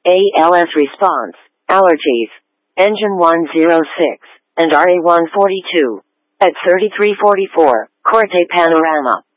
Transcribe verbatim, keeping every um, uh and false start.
A L S response, allergies, engine one oh six, and R A one forty-two. At thirty-three forty-four, Corte Panorama.